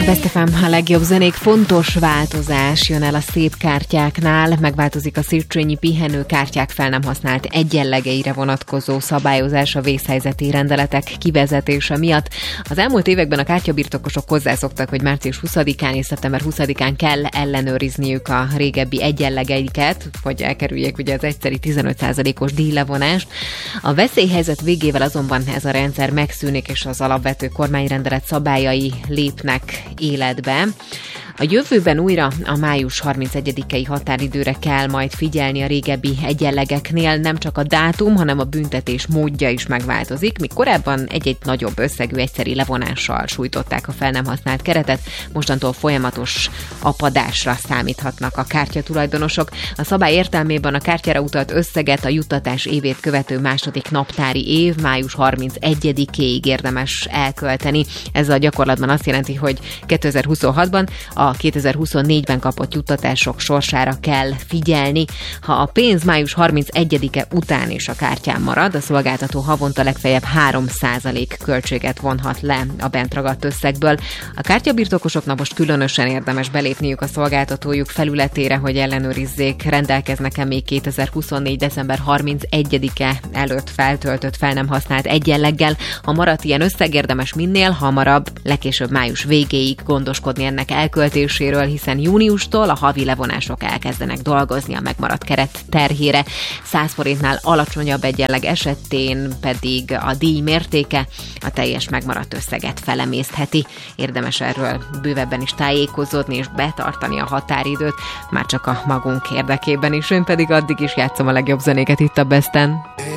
Best FM, a legjobb zenék. Fontos változás jön el a szép kártyáknál. Megváltozik a Széchenyi pihenőkártyák fel nem használt egyenlegeire vonatkozó szabályozás a vészhelyzeti rendeletek kivezetése miatt. Az elmúlt években a kártyabirtokosok hozzászoktak, hogy március 20-án és szeptember 20-án kell ellenőrizniük a régebbi egyenlegeiket, hogy elkerüljék ugye az egyszeri 15%-os díjlevonást. A veszélyhelyzet végével azonban ez a rendszer megszűnik, és az alapvető kormányrendelet szabályai lépnek életbe. A jövőben újra a május 31-i határidőre kell majd figyelni a régebbi egyenlegeknél, nem csak a dátum, hanem a büntetés módja is megváltozik, míg korábban egy-egy nagyobb összegű egyszeri levonással sújtották a fel nem használt keretet, mostantól folyamatos apadásra számíthatnak a kártyatulajdonosok. A szabály értelmében a kártyára utalt összeget a juttatás évét követő második naptári év május 31-éig érdemes elkölteni. Ez a gyakorlatban azt jelenti, hogy 2026-ban a 2024-ben kapott juttatások sorsára kell figyelni. Ha a pénz május 31-e után is a kártyán marad, a szolgáltató havonta legfeljebb 3% költséget vonhat le a bent ragadt összegből. A kártyabirtokosoknak most különösen érdemes belépniük a szolgáltatójuk felületére, hogy ellenőrizzék, rendelkeznek-e még 2024. december 31-e előtt feltöltött, fel nem használt egyenleggel. Ha maradt ilyen összeg, érdemes minél hamarabb, legkésőbb május végéig gondoskodni ennek elköltéséről, hiszen júniustól a havi levonások elkezdenek dolgozni a megmaradt keret terhére. 100 forintnál alacsonyabb egyenleg esetén pedig a díj mértéke a teljes megmaradt összeget felemésztheti. Érdemes erről bővebben is tájékozódni és betartani a határidőt, már csak a magunk érdekében is. Én pedig addig is játszom a legjobb zenéket itt a Besten.